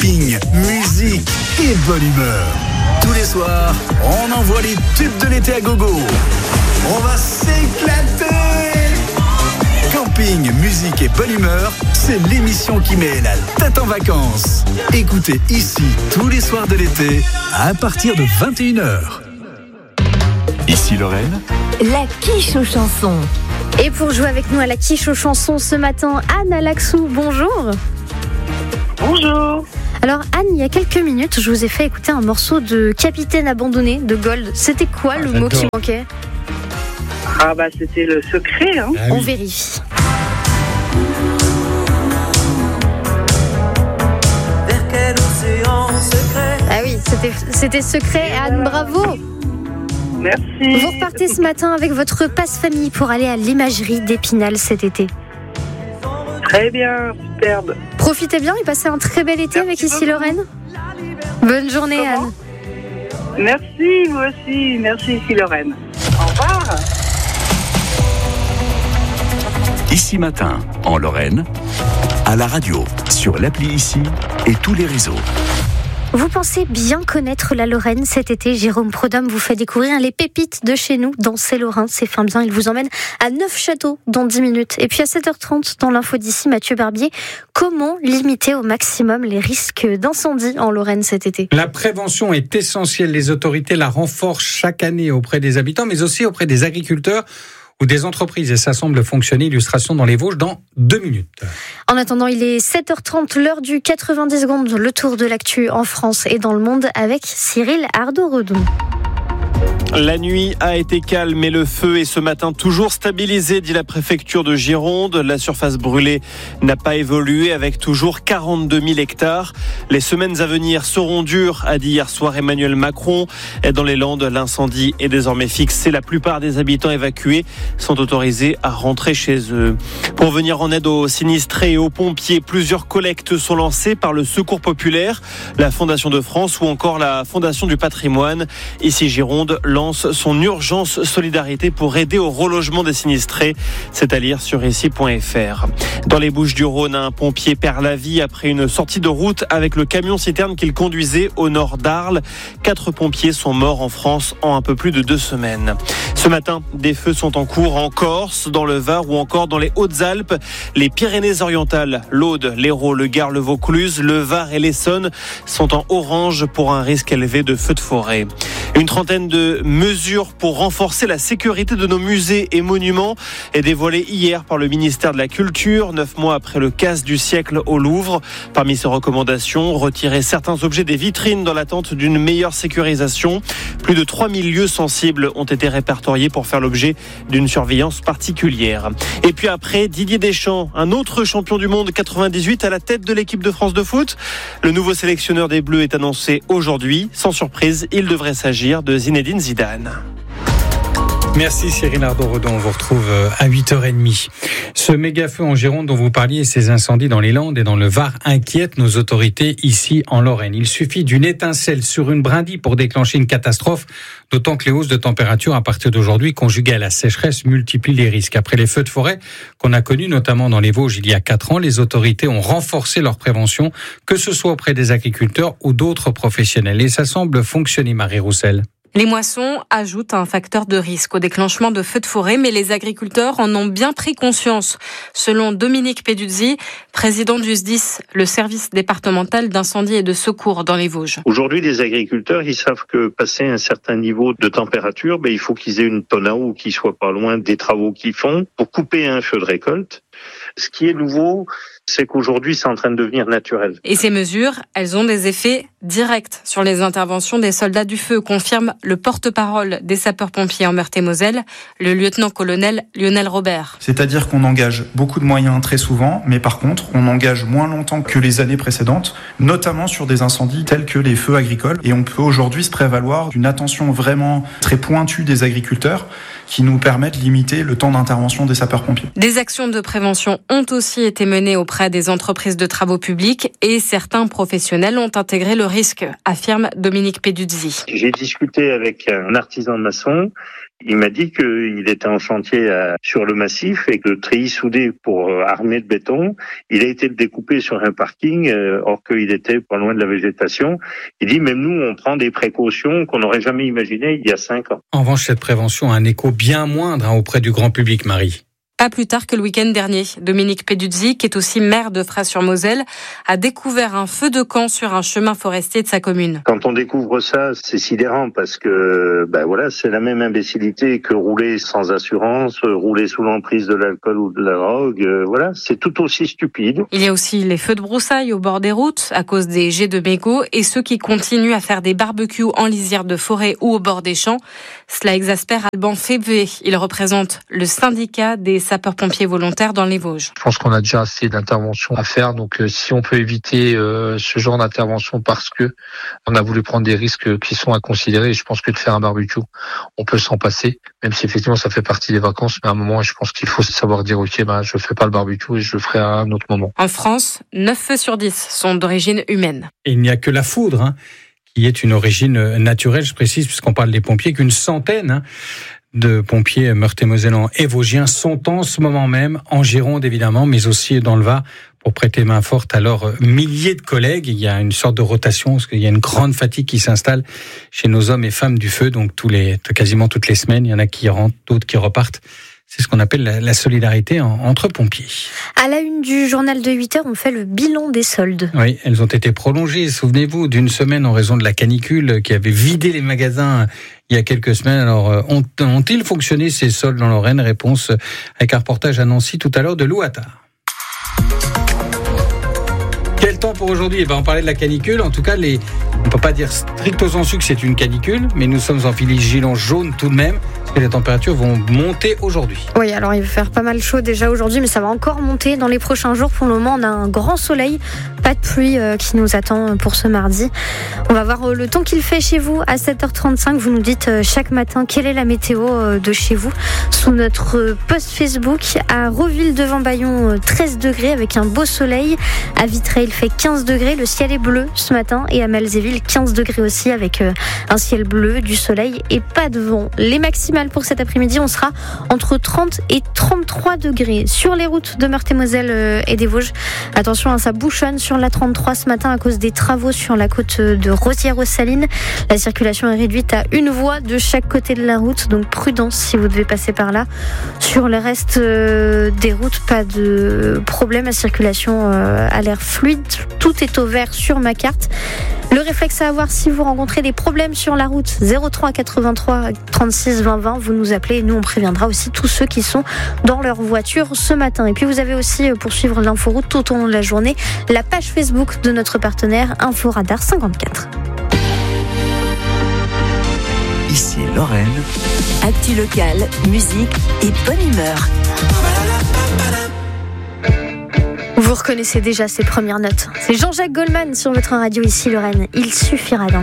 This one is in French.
camping, musique et bonne humeur. Tous les soirs, on envoie les tubes de l'été à gogo. On va s'éclater. Camping, musique et bonne humeur, c'est l'émission qui met la tête en vacances. Écoutez ici tous les soirs de l'été à partir de 21h. Ici Lorraine. La quiche aux chansons. Et pour jouer avec nous à la quiche aux chansons ce matin, Anne Alaxou, bonjour. Bonjour. Alors Anne, il y a quelques minutes, je vous ai fait écouter un morceau de Capitaine abandonné de Gold. C'était quoi le mot qui manquait ? Ah bah c'était le secret, hein. On vérifie. Vers quel océan secret? Ah oui, c'était secret. Anne, bravo. Merci. Vous repartez ce matin avec votre passe-famille pour aller à l'imagerie d'Épinal cet été. Très bien, superbe. Profitez bien et passez un très bel été avec Ici Lorraine. Bonne journée Anne. Merci, vous aussi. Merci Ici Lorraine. Au revoir. Ici Matin, en Lorraine, à la radio, sur l'appli Ici et tous les réseaux. Vous pensez bien connaître la Lorraine cet été. Jérôme Prodhomme vous fait découvrir les pépites de chez nous dans C'est Lorrain, c'est fin bien. Il vous emmène à Neufchâteau dans 10 minutes. Et puis à 7h30, dans l'info d'ici, Mathieu Barbier, comment limiter au maximum les risques d'incendie en Lorraine cet été ? La prévention est essentielle. Les autorités la renforcent chaque année auprès des habitants, mais aussi auprès des agriculteurs ou des entreprises. Et ça semble fonctionner. Illustration dans les Vosges dans 2 minutes. En attendant, il est 7h30, l'heure du 90 secondes, le tour de l'actu en France et dans le monde avec Cyril Ardo-Redon. La nuit a été calme et le feu est ce matin toujours stabilisé, dit la préfecture de Gironde. La surface brûlée n'a pas évolué avec toujours 42 000 hectares. Les semaines à venir seront dures, a dit hier soir Emmanuel Macron. Et dans les Landes, l'incendie est désormais fixé. La plupart des habitants évacués sont autorisés à rentrer chez eux. Pour venir en aide aux sinistrés et aux pompiers, plusieurs collectes sont lancées par le Secours populaire, la Fondation de France ou encore la Fondation du patrimoine. Ici Gironde lance son urgence solidarité pour aider au relogement des sinistrés. C'est à lire sur ici.fr. Dans les Bouches-du-Rhône, un pompier perd la vie après une sortie de route avec le camion-citerne qu'il conduisait au nord d'Arles. 4 pompiers sont morts en France en un peu plus de 2 semaines. Ce matin, des feux sont en cours en Corse, dans le Var ou encore dans les Hautes-Alpes. Les Pyrénées-Orientales, l'Aude, l'Hérault, le Gard, le Vaucluse, le Var et l'Essonne sont en orange pour un risque élevé de feux de forêt. Une trentaine de mesures pour renforcer la sécurité de nos musées et monuments est dévoilée hier par le ministère de la Culture, 9 mois après le casse du siècle au Louvre. Parmi ces recommandations, retirer certains objets des vitrines dans l'attente d'une meilleure sécurisation. Plus de 3000 lieux sensibles ont été répertoriés pour faire l'objet d'une surveillance particulière. Et puis après, Didier Deschamps, un autre champion du monde 98 à la tête de l'équipe de France de foot. Le nouveau sélectionneur des Bleus est annoncé aujourd'hui. Sans surprise, il devrait s'agir de Zinedine Zidane. Merci Cyril Ardo-Redon, on vous retrouve à 8h30. Ce méga-feu en Gironde dont vous parliez et ces incendies dans les Landes et dans le Var inquiètent nos autorités ici en Lorraine. Il suffit d'une étincelle sur une brindille pour déclencher une catastrophe, d'autant que les hausses de température à partir d'aujourd'hui conjuguées à la sécheresse multiplient les risques. Après les feux de forêt qu'on a connus notamment dans les Vosges il y a 4 ans, les autorités ont renforcé leur prévention, que ce soit auprès des agriculteurs ou d'autres professionnels. Et ça semble fonctionner, Marie Roussel. Les moissons ajoutent un facteur de risque au déclenchement de feux de forêt, mais les agriculteurs en ont bien pris conscience. Selon Dominique Peduzzi, président du SDIS, le service départemental d'incendie et de secours dans les Vosges. Aujourd'hui, les agriculteurs, ils savent que passé un certain niveau de température, il faut qu'ils aient une tonne à eau qui soit pas loin des travaux qu'ils font pour couper un feu de récolte. Ce qui est nouveau, c'est qu'aujourd'hui, c'est en train de devenir naturel. Et ces mesures, elles ont des effets directs sur les interventions des soldats du feu, confirme le porte-parole des sapeurs-pompiers en Meurthe-et-Moselle, le lieutenant-colonel Lionel Robert. C'est-à-dire qu'on engage beaucoup de moyens très souvent, mais par contre, on engage moins longtemps que les années précédentes, notamment sur des incendies tels que les feux agricoles. Et on peut aujourd'hui se prévaloir d'une attention vraiment très pointue des agriculteurs qui nous permettent de limiter le temps d'intervention des sapeurs-pompiers. Des actions de prévention ont aussi été menées auprès des entreprises de travaux publics et certains professionnels ont intégré le risque, affirme Dominique Peduzzi. J'ai discuté avec un artisan maçon. Il m'a dit qu'il était en chantier sur le massif et que le treillis soudé pour armer de béton, il a été découpé sur un parking, or qu'il était pas loin de la végétation. Il dit, même nous, on prend des précautions qu'on n'aurait jamais imaginées il y a 5 ans. En revanche, cette prévention a un écho bien moindre auprès du grand public, Marie. Pas plus tard que le week-end dernier, Dominique Peduzzi, qui est aussi maire de Fras-sur-Moselle, a découvert un feu de camp sur un chemin forestier de sa commune. Quand on découvre ça, c'est sidérant parce que c'est la même imbécilité que rouler sans assurance, rouler sous l'emprise de l'alcool ou de la drogue. C'est tout aussi stupide. Il y a aussi les feux de broussailles au bord des routes à cause des jets de mégots et ceux qui continuent à faire des barbecues en lisière de forêt ou au bord des champs. Cela exaspère Alban Fébvé. Il représente le syndicat des sapeurs-pompiers volontaires dans les Vosges. Je pense qu'on a déjà assez d'interventions à faire, donc si on peut éviter ce genre d'intervention parce que on a voulu prendre des risques qui sont à considérer, je pense que de faire un barbecue, on peut s'en passer, même si effectivement ça fait partie des vacances, mais à un moment, je pense qu'il faut savoir dire ok, je fais pas le barbecue et je le ferai à un autre moment. En France, 9 feux sur 10 sont d'origine humaine. Et il n'y a que la foudre, qui est une origine naturelle, je précise, puisqu'on parle des pompiers, qu'une centaine de pompiers meurthe-et-mosellans et vosgiens sont en ce moment même en Gironde évidemment, mais aussi dans le Var pour prêter main forte à leurs milliers de collègues. Il y a une sorte de rotation parce qu'il y a une grande fatigue qui s'installe chez nos hommes et femmes du feu. Donc quasiment toutes les semaines, il y en a qui rentrent, d'autres qui repartent. C'est ce qu'on appelle la solidarité entre pompiers. À la une du journal de 8h, on fait le bilan des soldes. Oui, elles ont été prolongées, souvenez-vous, d'une semaine en raison de la canicule qui avait vidé les magasins il y a quelques semaines. Alors, ont-ils fonctionné ces soldes en Lorraine ? Réponse avec un reportage à Nancy tout à l'heure de Lou Attard. Quel temps pour aujourd'hui ? On parlait de la canicule. En tout cas, on ne peut pas dire stricto sensu que c'est une canicule, mais nous sommes en vigilance jaune tout de même. Et les températures vont monter aujourd'hui. Oui, alors il va faire pas mal chaud déjà aujourd'hui, mais ça va encore monter dans les prochains jours. Pour le moment, on a un grand soleil, pas de pluie qui nous attend pour ce mardi. On va voir le temps qu'il fait chez vous à 7h35. Vous nous dites chaque matin quelle est la météo de chez vous. Sous notre post Facebook, à Roville-devant-Bayon, 13 degrés avec un beau soleil. À Vitré, il fait 15 degrés. Le ciel est bleu ce matin. Et à Malzéville, 15 degrés aussi avec un ciel bleu, du soleil et pas de vent. Les maximales pour cet après-midi, on sera entre 30 et 33 degrés sur les routes de Meurthe-et-Moselle et des Vosges. Attention, ça bouchonne sur la 33 ce matin à cause des travaux sur la côte de Rosières-aux-Salines. La circulation est réduite à une voie de chaque côté de la route, donc prudence si vous devez passer par là. Sur le reste des routes, pas de problème, la circulation a l'air fluide. Tout est au vert sur ma carte. Le réflexe à avoir si vous rencontrez des problèmes sur la route, 03 83 36 20 20, vous nous appelez et nous on préviendra aussi tous ceux qui sont dans leur voiture ce matin. Et puis vous avez aussi, pour suivre l'inforoute tout au long de la journée, la page Facebook de notre partenaire Inforadar 54. Ici Lorraine. Actu locale, musique et bonne humeur. Vous reconnaissez déjà ces premières notes. C'est Jean-Jacques Goldman sur votre radio ici Lorraine. Il suffira d'un